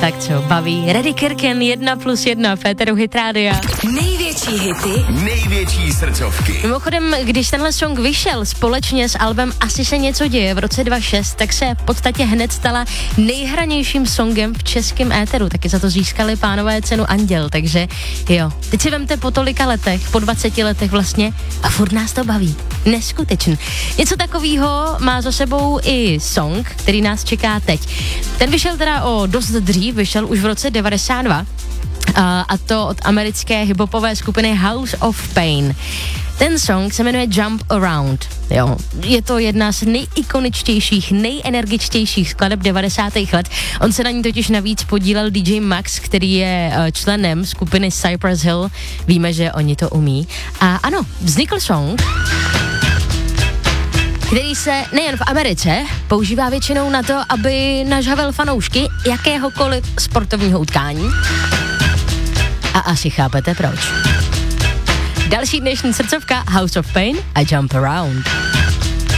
tak co baví. Reddy Kirken 1+1 v éteru Hit Rádia. Největší hity, největší srdcovky. Mimochodem, když tenhle song vyšel společně s albem Asi se něco děje v roce 2006, tak se v podstatě hned stala nejhranějším songem v českém éteru. Taky za to získali pánové cenu Anděl, takže jo. Teď si vemte po tolika letech, po 20 letech vlastně a furt nás to baví. Neskutečný. Něco takového má za sebou i song, který nás čeká teď. Ten vyšel teda o dost dřív, vyšel už v roce 92 a to od americké hiphopové skupiny House of Pain. Ten song se jmenuje Jump Around. Jo, je to jedna z nejikoničtějších, nejenergičtějších skladeb 90. let. On se na ní totiž navíc podílel DJ Max, který je členem skupiny Cypress Hill. Víme, že oni to umí. A ano, vznikl song, který se nejen v Americe používá většinou na to, aby nažhavil fanoušky jakéhokoliv sportovního utkání. A asi chápete proč. Další dnešní srdcovka House of Pain a Jump Around.